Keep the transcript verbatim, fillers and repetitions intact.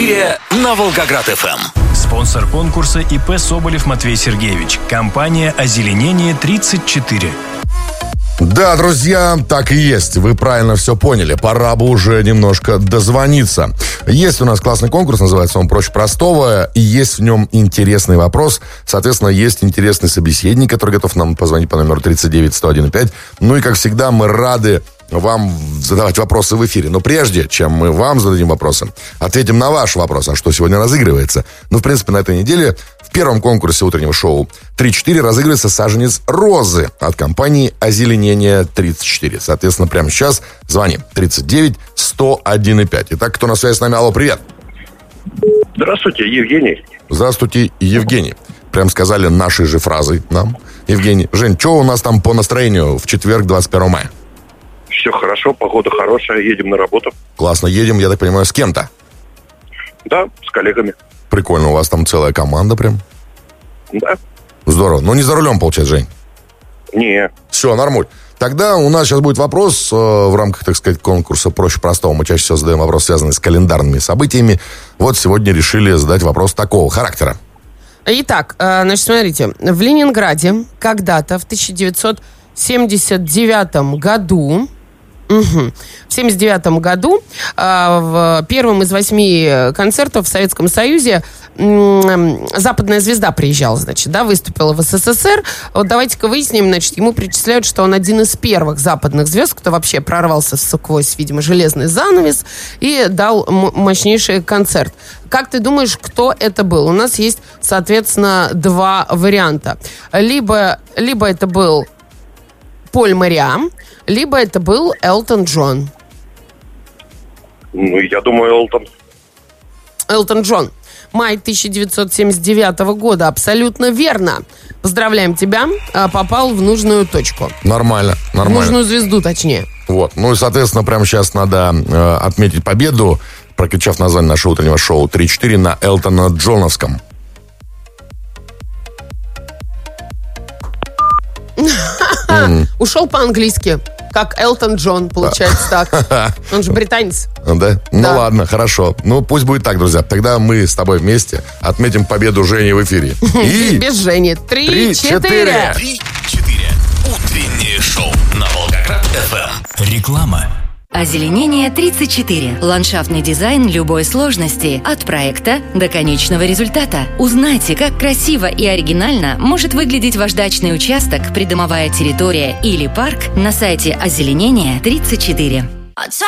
эфире на Волгоград-ФМ. Спонсор конкурса ИП Соболев Матвей Сергеевич. Компания «Озеленение тридцать четыре». Да, друзья, так и есть. Вы правильно все поняли. Пора бы уже немножко дозвониться. Есть у нас классный конкурс, называется он «Проще простого», и есть в нем интересный вопрос. Соответственно, есть интересный собеседник, который готов нам позвонить по номеру тридцать девять сто один пять. Ну и, как всегда, мы рады вам задавать вопросы в эфире. Но прежде, чем мы вам зададим вопросы, ответим на ваш вопрос, а что сегодня разыгрывается. Ну, в принципе, на этой неделе в первом конкурсе утреннего шоу три-четыре разыгрывается саженец розы от компании «Озеленение тридцать четыре». Соответственно, прямо сейчас звоним. тридцать девять сто один пять. Итак, кто на связи с нами? Алло, привет. Здравствуйте, Евгений. Здравствуйте, Евгений. Прям сказали нашей же фразой нам. Евгений, Жень, что у нас там по настроению в четверг, двадцать первого мая? Все хорошо, погода хорошая, едем на работу. Классно, едем, я так понимаю, с кем-то? Да, с коллегами. Прикольно, у вас там целая команда прям? Да. Здорово. Но не за рулем, получается, Жень? Не. Все, нормуль. Тогда у нас сейчас будет вопрос э, в рамках, так сказать, конкурса «Проще простого». Мы чаще всего задаем вопрос, связанный с календарными событиями. Вот сегодня решили задать вопрос такого характера. Итак, значит, смотрите. В Ленинграде когда-то в тысяча девятьсот семьдесят девятом году... Угу. В семьдесят девятом году э, в первом из восьми концертов в Советском Союзе э, западная звезда приезжала, значит, да, выступила в СССР. Вот давайте-ка выясним, значит, ему причисляют, что он один из первых западных звезд, кто вообще прорвался сквозь, видимо, железный занавес и дал м- мощнейший концерт. Как ты думаешь, кто это был? У нас есть, соответственно, два варианта. Либо, либо это был Поль Мариам, либо это был Элтон Джон. Ну, я думаю, Элтон. Элтон Джон. Май тысяча девятьсот семьдесят девятого года. Абсолютно верно. Поздравляем тебя. Попал в нужную точку. Нормально, нормально. В нужную звезду, точнее. Вот. Ну и, соответственно, прямо сейчас надо э, отметить победу, прокричав название нашего утреннего шоу три-четыре на Элтона Джоновском. Mm. Ушел по-английски, как Элтон Джон, получается так. Он же британец. Да? Ну да. Ладно, хорошо. Ну пусть будет так, друзья. Тогда мы с тобой вместе отметим победу Жени в эфире. И... Без Жени. Три-четыре. Три-четыре. Утреннее шоу на Волгоград-ФМ. Реклама. Озеленение тридцать четыре. Ландшафтный дизайн любой сложности. От проекта до конечного результата. Узнайте, как красиво и оригинально может выглядеть ваш дачный участок, придомовая территория или парк на сайте Озеленение тридцать четыре.